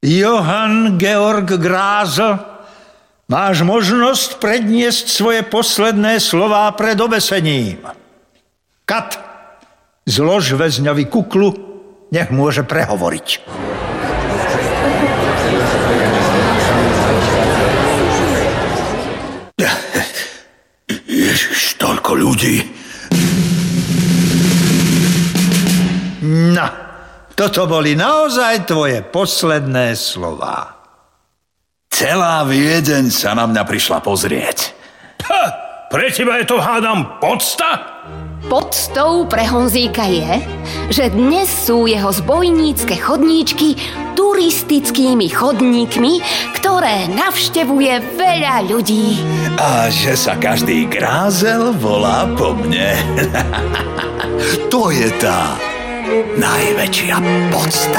Johann Georg Grázl, máš možnosť predniesť svoje posledné slová pred obesením. Kat, zlož väzňovi kuklu, nech môže prehovoriť. Ježiš, toľko ľudí. No, toto boli naozaj tvoje posledné slová. Celá Viedeň sa na mňa prišla pozrieť. Pre teba je to, hádam, podsta? Podstou pre Honzíka je, že dnes sú jeho zbojnícke chodníčky turistickými chodníkmi, ktoré navštevuje veľa ľudí. A že sa každý grázel volá po mne. To je tá najväčšia podsta.